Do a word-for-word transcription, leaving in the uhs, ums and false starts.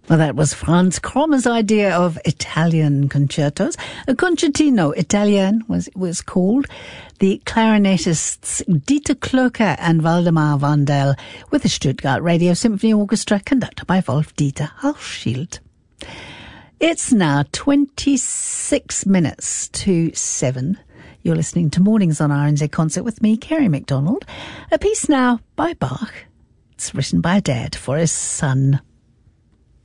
Well, that was Franz Krommer's idea of Italian concertos. A concertino Italien was was called. The clarinetists Dieter Kloeker and Waldemar Vandel with the Stuttgart Radio Symphony Orchestra conducted by Wolf-Dieter Halsschild. It's now twenty-six minutes to seven. You're listening to Mornings on R N Z Concert with me, Kerry MacDonald. A piece now by Bach. It's written by a dad for his son.